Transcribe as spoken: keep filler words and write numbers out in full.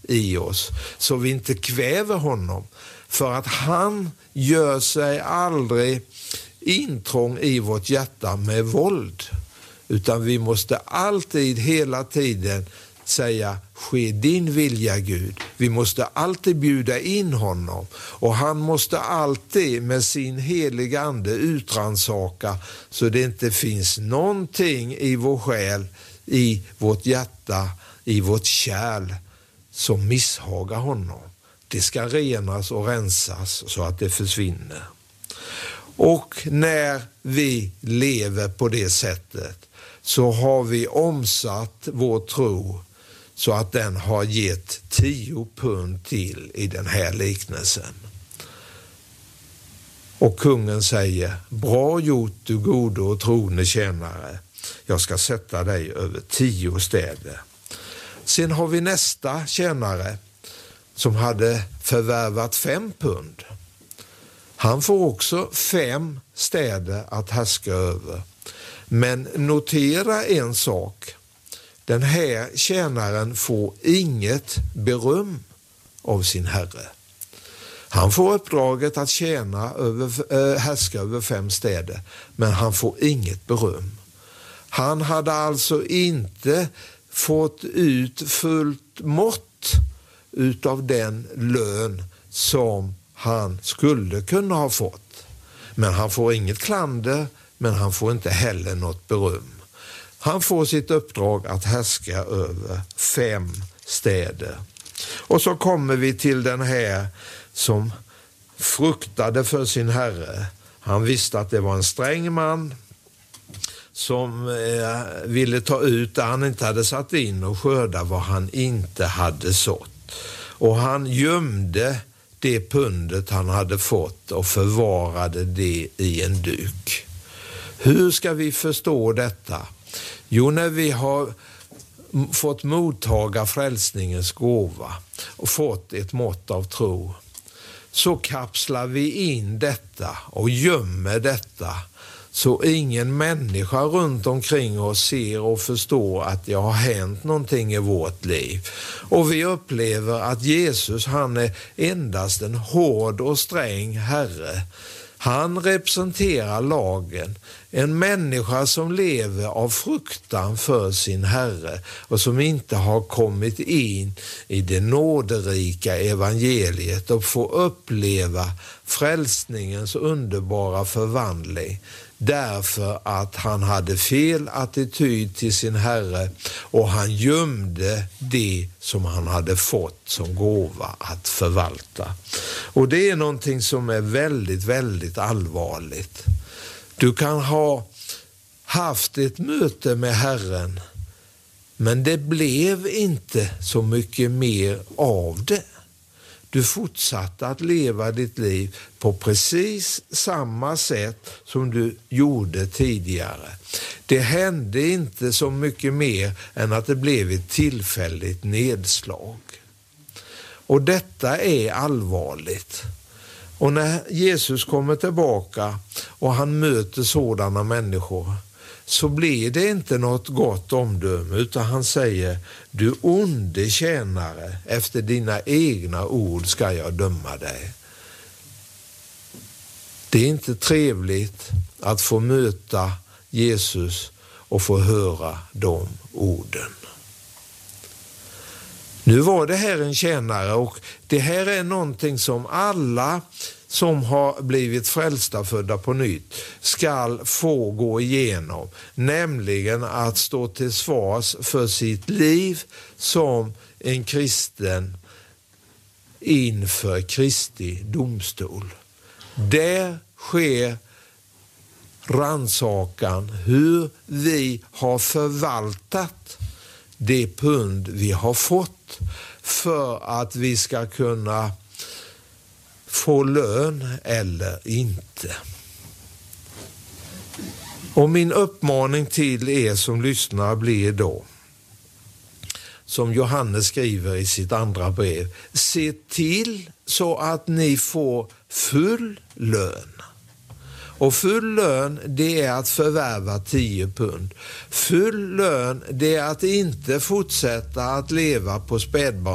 i oss så vi inte kväver honom. För att han gör sig aldrig intrång i vårt hjärta med våld. Utan vi måste alltid, hela tiden säga, ske din vilja Gud. Vi måste alltid bjuda in honom. Och han måste alltid med sin heliga ande utransaka så det inte finns någonting i vår själ, i vårt hjärta, i vårt kärl som misshagar honom. Det ska renas och rensas så att det försvinner. Och när vi lever på det sättet så har vi omsatt vår tro så att den har gett tio pund till i den här liknelsen. Och kungen säger, bra gjort du gode och trogne tjänare. Jag ska sätta dig över tio städer. Sen har vi nästa tjänare som hade förvärvat fem pund. Han får också fem städer att härska över. Men notera en sak. Den här tjänaren får inget beröm av sin herre. Han får uppdraget att tjäna över, äh, härska över fem städer, men han får inget beröm. Han hade alltså inte fått ut fullt mått utav den lön som han skulle kunna ha fått. Men han får inget klander, men han får inte heller något beröm. Han får sitt uppdrag att härska över fem städer. Och så kommer vi till den här som fruktade för sin herre. Han visste att det var en sträng man som eh, ville ta ut det han inte hade satt in och skörda vad han inte hade sått. Och han gömde det pundet han hade fått och förvarade det i en duk. Hur ska vi förstå detta? Jo, när vi har fått mottaga frälsningens gåva och fått ett mått av tro, så kapslar vi in detta och gömmer detta så ingen människa runt omkring oss ser och förstår att det har hänt någonting i vårt liv. Och vi upplever att Jesus, han är endast en hård och sträng herre. Han representerar lagen, en människa som lever av fruktan för sin herre och som inte har kommit in i det nåderika evangeliet och får uppleva frälsningens underbara förvandling. Därför att han hade fel attityd till sin herre och han gömde det som han hade fått som gåva att förvalta. Och det är någonting som är väldigt, väldigt allvarligt. Du kan ha haft ett möte med Herren, men det blev inte så mycket mer av det. Du fortsatte att leva ditt liv på precis samma sätt som du gjorde tidigare. Det hände inte så mycket mer än att det blev ett tillfälligt nedslag. Och detta är allvarligt. Och när Jesus kommer tillbaka och han möter sådana människor, så blir det inte något gott omdöme, utan han säger, du onde tjänare, efter dina egna ord ska jag döma dig. Det är inte trevligt att få möta Jesus och få höra de orden. Nu var det här en tjänare, och det här är någonting som alla som har blivit frälsta, födda på nytt, ska få gå igenom, nämligen att stå till svars för sitt liv som en kristen inför Kristi domstol. Där sker rannsakan hur vi har förvaltat det pund vi har fått för att vi ska kunna få lön eller inte. Och min uppmaning till er som lyssnar blir då, som Johannes skriver i sitt andra brev, se till så att ni får full lön. Och full lön, det är att förvärva tio pund. Full lön, det är att inte fortsätta att leva på spädbarn